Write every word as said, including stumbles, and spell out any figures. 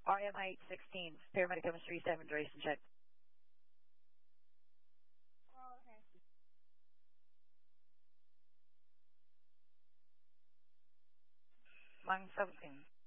R M I eight sixteen, paramedic comes three seven, duration check. Oh, okay. Mang something.